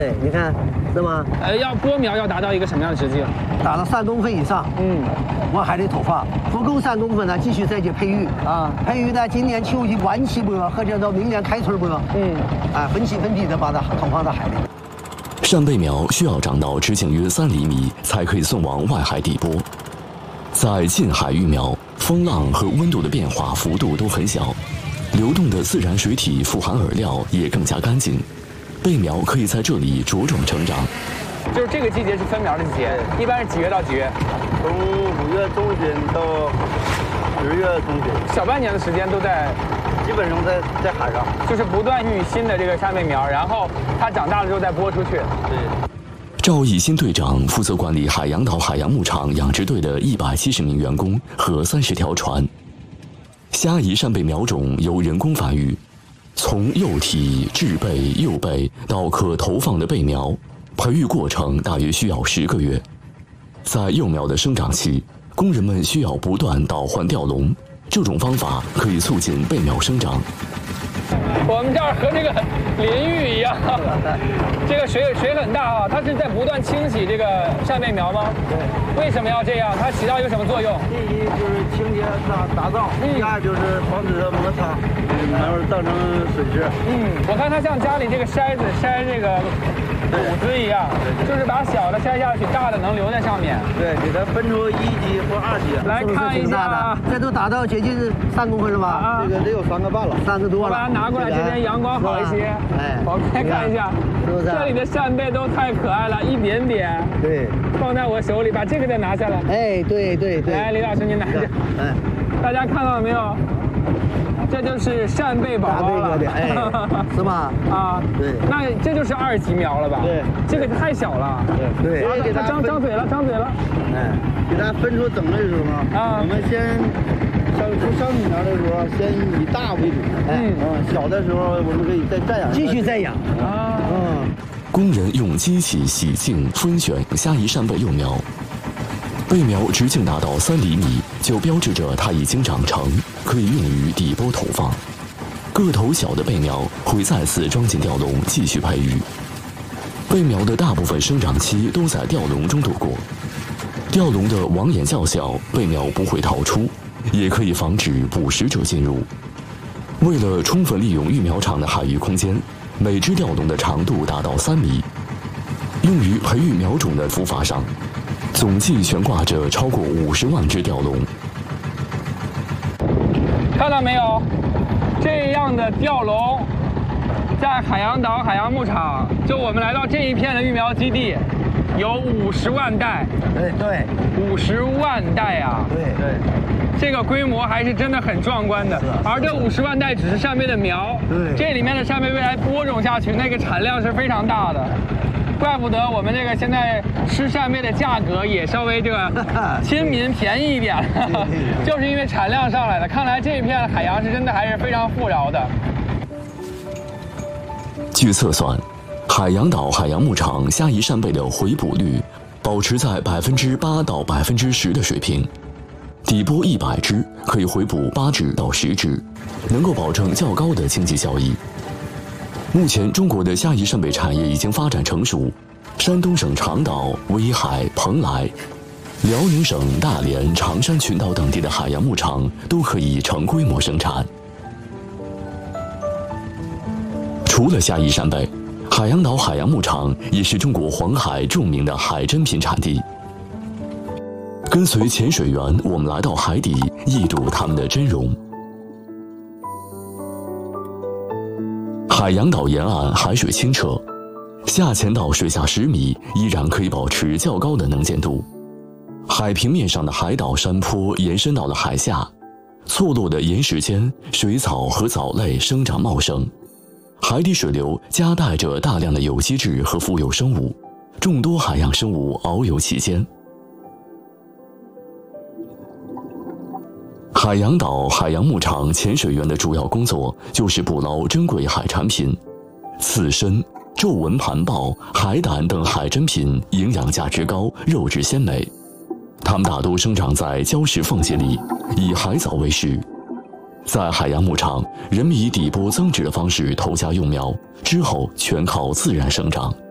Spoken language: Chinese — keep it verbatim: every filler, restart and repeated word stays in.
对，你看是吗？ 呃，要播苗要达到一个什么样的直径？ 打到三公分以上，嗯，我还得投放。不够三公分呢，继续再去培育啊。培育呢，今年秋季晚期播，或者到明年开春播。嗯，啊，分期分批的把它投放到海里。 扇贝苗需要长到直径约三厘米，才可以送往外海底播。在近海育苗，风浪和温度的变化幅度都很小，流动的自然水体富含饵料也更加干净，贝苗可以在这里茁壮成长。 就是这个季节是分苗的季节，一般是几月到几月？ 从五月中旬到十月中旬， 小半年的时间都在， 基本上在在海上， 就是不断育新的这个扇贝苗，然后它长大了之后再播出去。 对。 赵义新队长负责管理海洋岛海洋牧场养殖队的一百七十名员工和三十条船。虾夷扇贝苗种由人工繁育，从幼体、稚贝、幼贝到可投放的贝苗，培育过程大约需要十个月。在幼苗的生长期，工人们需要不断倒换吊笼，这种方法可以促进贝苗生长。 我们这儿和这个淋浴一样，这个水水很大啊，它是在不断清洗这个扇贝苗吗？对。为什么要这样？它起到一个什么作用？ 第一就是清洁打打造，第二就是防止它摩擦，然后造成损失。 嗯，我看它像家里这个筛子筛这个谷子一样，就是把小的筛下去，大的能留在上面。 对，给它分出一级或二级。 来看一下， 这都达到接近三公分了吧？ 啊，这个得有三个半了， 三个多了。 我把它拿过来，这边阳光好一些。哎，我们来看一下， 是不是？ 这里的扇贝都太可爱了，一点点。 对。放在我手里，把这个再拿下来。 哎，对对对。 来，李老师您拿着。哎，大家看到了没有？这就是扇贝宝宝了， 哎，是吧？ 啊，对。那这就是二级苗了吧？ 对。 这个太小了。 对。 对。给它张张嘴了，张嘴了。 哎，给它分出种类的时候啊，我们先。上出生米苗的时候，先以大为主，嗯嗯，小的时候我们可以再再养， 继续再养啊， 嗯。工人用机器洗净、分选虾夷扇贝幼苗，贝苗直径达到三厘米，就标志着它已经长成，可以用于底播投放。个头小的贝苗会再次装进吊笼继续培育。贝苗的大部分生长期都在吊笼中度过，吊笼的网眼较小，贝苗不会逃出。也可以防止捕食者进入。为了充分利用育苗场的海域空间，每只吊笼的长度达到三米。用于培育苗种的浮筏上，总计悬挂着超过五十万只吊笼。 看到没有？这样的吊笼，在海洋岛海洋牧场，就我们来到这一片的育苗基地。有五十万袋， 对对， 五十万袋啊！ 对对， 这个规模还是真的很壮观的。而这五十万袋只是扇贝的苗，对，这里面的扇贝未来播种下去，那个产量是非常大的。怪不得我们这个现在吃扇贝的价格也稍微这个亲民便宜一点了，就是因为产量上来了。看来这一片海洋是真的还是非常富饶的。 据测算，海洋岛海洋牧场虾夷扇贝的回捕率保持在百分之八到百分之十的水平，底播一百只可以回捕八只到十只，能够保证较高的经济效益。目前，中国的虾夷扇贝产业已经发展成熟，山东省长岛、威海、蓬莱、辽宁省大连、长山群岛等地的海洋牧场都可以成规模生产。除了虾夷扇贝，海洋岛海洋牧场也是中国黄海著名的海珍品产地。跟随潜水员，我们来到海底，一睹他们的真容。海洋岛沿岸海水清澈，下潜到水下十米，依然可以保持较高的能见度。海平面上的海岛山坡延伸到了海下，错落的岩石间，水草和藻类生长茂盛。海底水流夹带着大量的有机质和浮游生物，众多海洋生物遨游其间。海洋岛海洋牧场潜水员的主要工作就是捕捞珍贵海产品，刺身、皱纹盘鲍、海胆等海珍品营养价值高，肉质鲜美。它们大多生长在礁石缝隙里，以海藻为食。在海洋牧场，人们以底播增殖的方式投下幼苗，之后全靠自然生长。